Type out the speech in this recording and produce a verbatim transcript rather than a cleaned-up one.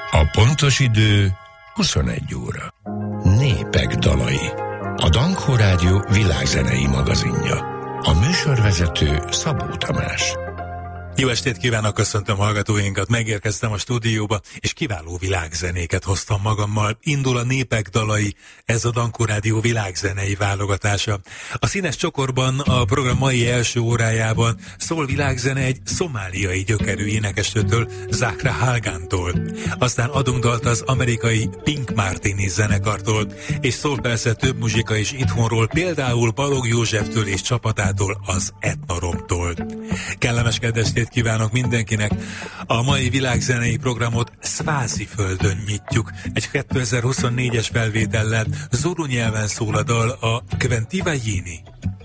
A pontos idő huszonegy óra. Népek dalai. A Dankó Rádió világzenei magazinja. A műsorvezető Szabó Tamás. Jó estét kívánok, köszöntöm hallgatóinkat, megérkeztem a stúdióba, és kiváló világzenéket hoztam magammal. Indul a Népek dalai, ez a Dankó Rádió világzenei válogatása. A színes csokorban a program mai első órájában szól világzene egy szomáliai gyökerű énekestőtől, Zakra Halgántól. Aztán adunk dalt az amerikai Pink Martini zenekartól, és szól persze több muzsika is itthonról, például Balogh Józseftől és csapatától, az Etnoromtól. Kellemes kedvestét kívánok mindenkinek! A mai világzenei programot Sváziföldön nyitjuk. Egy kétezer-huszonnégyes felvétellel, zulu nyelven szól a dal, a Kventiva Yini.